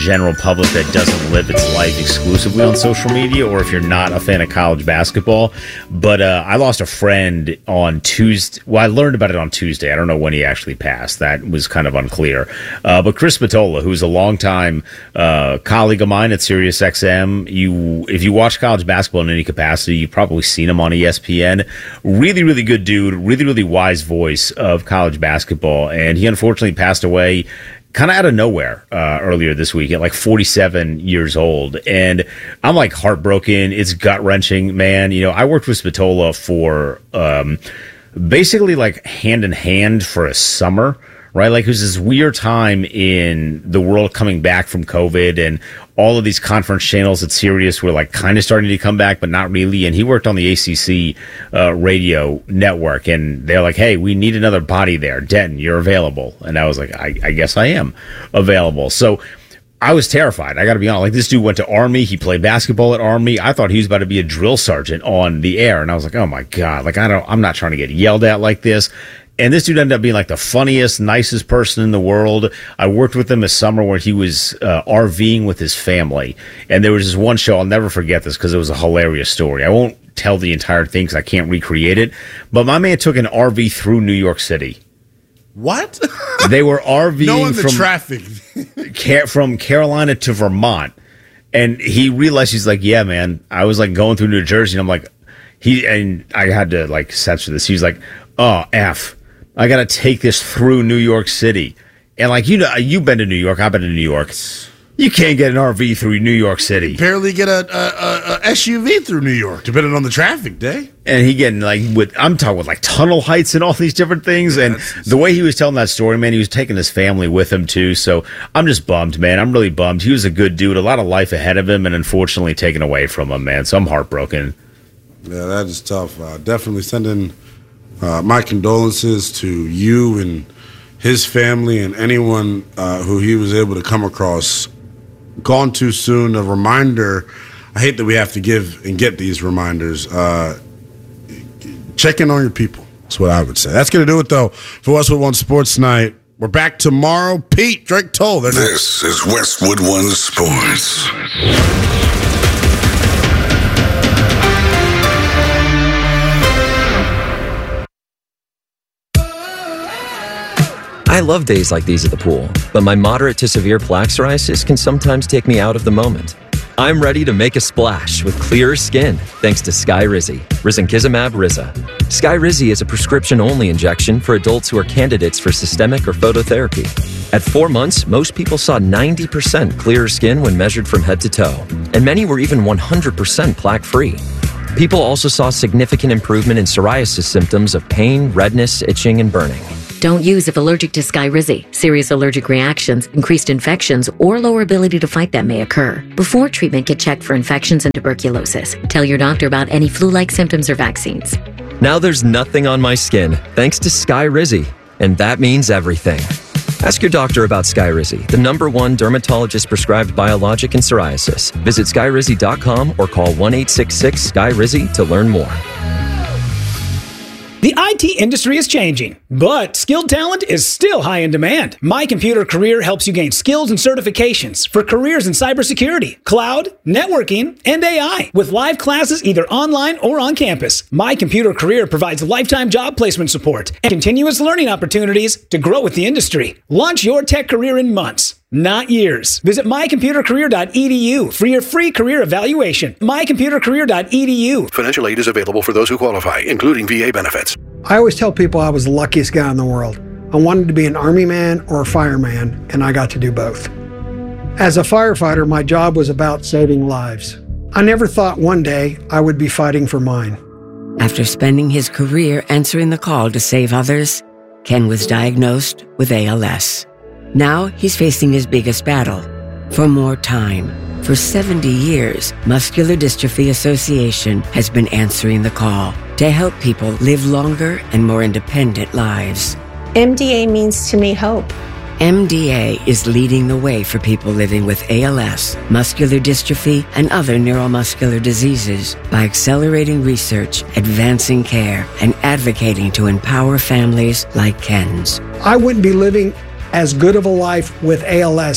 general public that doesn't live its life exclusively on social media, or if you're not a fan of college basketball. But I lost a friend on Tuesday. Well, I learned about it on Tuesday. I don't know when he actually passed. That was kind of unclear. But Chris Spatola, who's a longtime colleague of mine at SiriusXM, if you watch college basketball in any capacity, you've probably seen him on ESPN. Really, really good dude. Really, really wise voice of college basketball. And he unfortunately passed away kind of out of nowhere earlier this week at like 47 years old. And I'm like heartbroken. It's gut-wrenching, man. You know, I worked with Spatola for basically like hand in hand for a summer, right? Like it was this weird time in the world coming back from COVID, and all of these conference channels at Sirius were like kind of starting to come back, but not really. And he worked on the ACC radio network, and they're like, hey, we need another body there. Denton, you're available. And I was like, I guess I am available. So I was terrified. I got to be honest. Like, this dude went to Army. He played basketball at Army. I thought he was about to be a drill sergeant on the air. And I was like, oh my God, like I'm not trying to get yelled at like this. And this dude ended up being like the funniest, nicest person in the world. I worked with him this summer where he was RVing with his family. And there was this one show, I'll never forget this because it was a hilarious story. I won't tell the entire thing because I can't recreate it. But my man took an RV through New York City. What? They were RVing knowing the traffic from Carolina to Vermont. And he realized, he's like, yeah, man, I was like going through New Jersey. And I'm like, and I had to like censor this. He's like, oh, I got to take this through New York City. And like, you know, you've been to New York. I've been to New York. You can't get an RV through New York City. Barely get a SUV through New York, depending on the traffic day. And he getting like I'm talking with like tunnel heights and all these different things. And the way he was telling that story, man, he was taking his family with him too. So I'm just bummed, man. I'm really bummed. He was a good dude, a lot of life ahead of him, and unfortunately taken away from him, man. So I'm heartbroken. Yeah, that is tough. Definitely sending my condolences to you and his family and anyone who he was able to come across. Gone too soon. A reminder. I hate that we have to give and get these reminders. Check in on your people. That's what I would say. That's going to do it, though, for Westwood One Sports Night. We're back tomorrow. Pete, Drake Toll. This is Westwood One Sports. I love days like these at the pool, but my moderate to severe plaque psoriasis can sometimes take me out of the moment. I'm ready to make a splash with clearer skin thanks to Skyrizi, risankizumab Riza. Skyrizi is a prescription-only injection for adults who are candidates for systemic or phototherapy. At 4 months, most people saw 90% clearer skin when measured from head to toe, and many were even 100% plaque-free. People also saw significant improvement in psoriasis symptoms of pain, redness, itching, and burning. Don't use if allergic to Skyrizi. Serious allergic reactions, increased infections, or lower ability to fight them may occur. Before treatment, get checked for infections and tuberculosis. Tell your doctor about any flu-like symptoms or vaccines. Now there's nothing on my skin thanks to Skyrizi, and that means everything. Ask your doctor about Skyrizi, the #1 dermatologist-prescribed biologic in psoriasis. Visit Skyrizi.com or call 1-866-SKYRIZI to learn more. The IT industry is changing, but skilled talent is still high in demand. My Computer Career helps you gain skills and certifications for careers in cybersecurity, cloud, networking, and AI, with live classes either online or on campus. My Computer Career provides lifetime job placement support and continuous learning opportunities to grow with the industry. Launch your tech career in months, not years. Visit mycomputercareer.edu for your free career evaluation. mycomputercareer.edu. Financial aid is available for those who qualify, including VA benefits. I always tell people I was the luckiest guy in the world. I wanted to be an Army man or a fireman, and I got to do both. As a firefighter, my job was about saving lives. I never thought one day I would be fighting for mine. After spending his career answering the call to save others, Ken was diagnosed with ALS. Now he's facing his biggest battle, for more time. For 70 years, Muscular Dystrophy Association has been answering the call to help people live longer and more independent lives. MDA means to me hope. MDA is leading the way for people living with ALS, muscular dystrophy, and other neuromuscular diseases by accelerating research, advancing care, and advocating to empower families like Ken's. I wouldn't be living as good of a life with ALS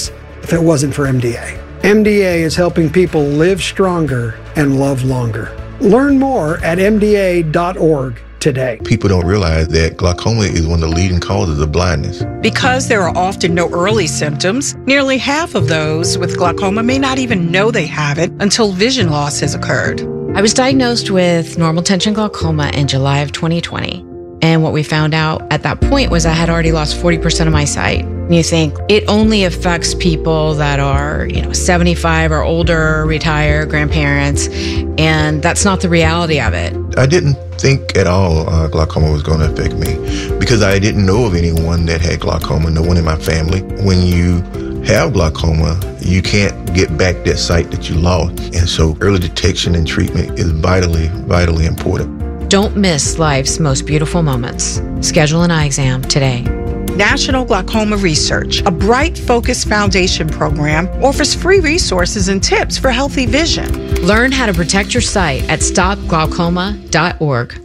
if it wasn't for MDA. MDA is helping people live stronger and love longer. Learn more at MDA.org today. People don't realize that glaucoma is one of the leading causes of blindness. Because there are often no early symptoms, nearly half of those with glaucoma may not even know they have it until vision loss has occurred. I was diagnosed with normal tension glaucoma in July of 2020. And what we found out at that point was I had already lost 40% of my sight. And you think it only affects people that are, 75 or older, retired, grandparents, and that's not the reality of it. I didn't think at all glaucoma was going to affect me because I didn't know of anyone that had glaucoma, no one in my family. When you have glaucoma, you can't get back that sight that you lost. And so early detection and treatment is vitally, vitally important. Don't miss life's most beautiful moments. Schedule an eye exam today. National Glaucoma Research, a Bright Focus Foundation program, offers free resources and tips for healthy vision. Learn how to protect your sight at stopglaucoma.org.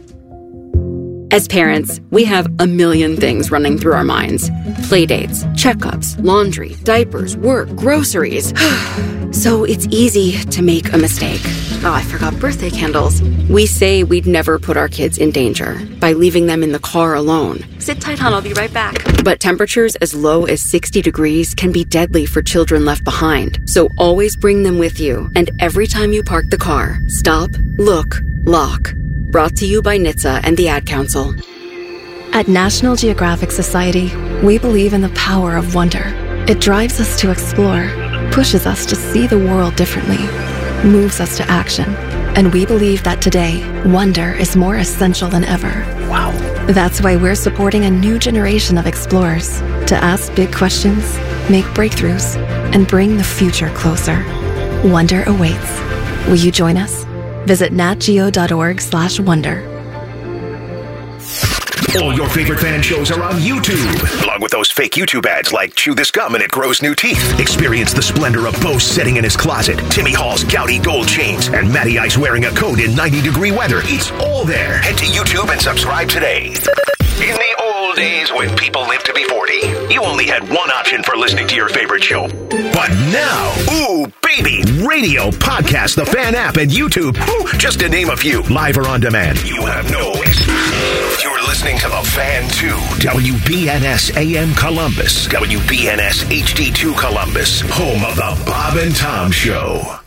As parents, we have a million things running through our minds. Playdates, checkups, laundry, diapers, work, groceries. So it's easy to make a mistake. Oh, I forgot birthday candles. We say we'd never put our kids in danger by leaving them in the car alone. Sit tight, hon, I'll be right back. But temperatures as low as 60 degrees can be deadly for children left behind. So always bring them with you. And every time you park the car, stop, look, lock. Brought to you by NHTSA and the Ad Council. At National Geographic Society, we believe in the power of wonder. It drives us to explore, pushes us to see the world differently, moves us to action. And we believe that today, wonder is more essential than ever. Wow. That's why we're supporting a new generation of explorers to ask big questions, make breakthroughs, and bring the future closer. Wonder awaits. Will you join us? Visit natgeo.org/wonder. All your favorite fan shows are on YouTube, along with those fake YouTube ads like Chew This Gum and It Grows New Teeth. Experience the splendor of Bo sitting in his closet, Timmy Hall's gouty gold chains, and Matty Ice wearing a coat in 90-degree weather. It's all there. Head to YouTube and subscribe today. In the old days when people lived to be 40, you only had one option for listening to your favorite show. But now, ooh, baby, radio, podcast, the Fan app, and YouTube, ooh, just to name a few, live or on demand. You have no excuse. You're listening to the Fan 2, WBNS AM Columbus, WBNS HD2 Columbus, home of the Bob and Tom Show.